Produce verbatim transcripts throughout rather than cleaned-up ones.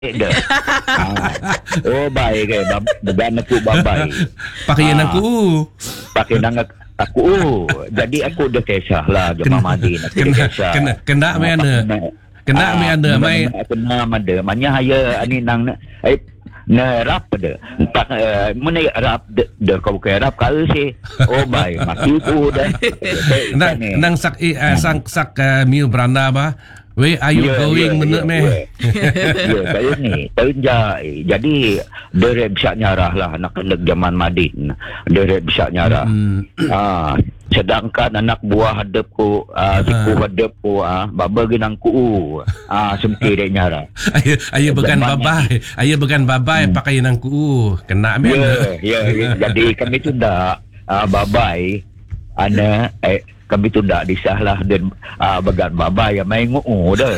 dah. Ah. Oh baik ke began aku babai. Pakaian Ah. aku. Pakai nang aku. Oh, jadi aku dah kisah lah Jemaah Madin. Aku dah Kena kisah. kena kena Ah, mai ana. Kena mai ana mai kena ada. Manya haya ani nang eh na rap dah. Tak mana rap dah kau ke rap kau sih. Oh baik mati tu dah. nang nang sak eh, uh, sang sak uh, miu beranda ba. Where are you Ya, going ya, menurut ya, meh? Ya, saya ni terja. Jadi dia bisa nyarah lah anak-anak zaman Madin. Dia bisa nyarah. Hmm. Ah, sedangkan anak buah hadapku, ah, siku hadapku, ah, baba ginang ku, ah, semki dia nyarah. Ayo ayo bukan Zaman babai. Ayo bukan babai Hmm. pakaian aku. Kena meh. Ya, ya, ya. Jadi kami tu dah ah, babai, ana eh kami tu dak disahlah dan uh, bagan baba yang main nguu dah.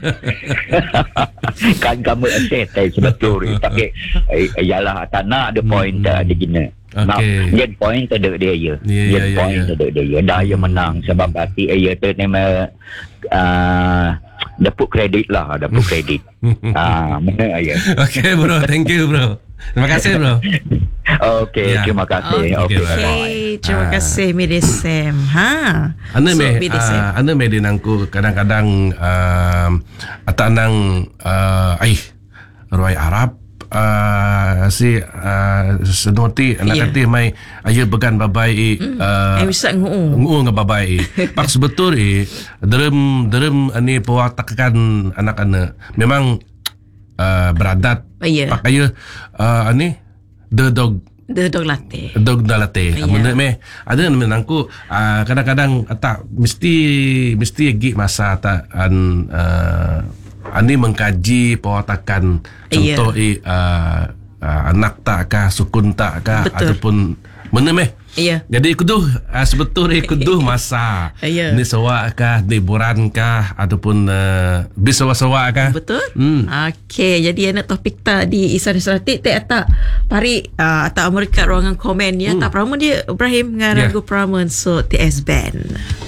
Kan kamu aset eh, sebetulnya tapi eh, ialah tanah ada point hmm. ada gini. Nah, Okay. yang point ada dia ya. Ya, ya, Yang ya, point ya. ada dia ya. Dah yang menang sebab hati eh, ya tu nama uh, dapat kredit lah, dapat kredit. Ah, mana ya. Okay bro, thank you bro. Terima kasih bro. Okey, Ya. terima kasih. Okey, Okey. bye. Okay, terima Ah. kasih Midisem. Ha. Ana So, me Midisem. uh, ana me dinangku kadang-kadang uh, atanang uh, ai roy Arab uh, si uh, senoti anak Ya. kati mai ayo began babai uh, Eh, bisa nguu. nguu nga babai pak sebetul eh derem derem ani pewatakan anak-anak memang uh, beradat Oh, ya. pak ayo uh, ani the dog The dog latte. dog dalate. Ya. Menurut me ada menangku uh, kadang-kadang tak mesti mesti gi masa tak an uh, ani mengkaji pewatakan Ya. contoh eh, uh, uh, anak tak kah sukun tak kah Betul. ataupun mana meh. Ya. Jadi kudu uh, sebetulnya kudu masa Ya. ni sewak kah liburan kah ataupun uh, bisawa-sawa kah. Betul? Hmm. Okey, jadi anak topik tak di Isan Seratik tak tak pari uh, tak mereka ruangan komen ya. Hmm. Tak Pramun dia Ibrahim dengan Ya. Ragu Pramun so T S Band.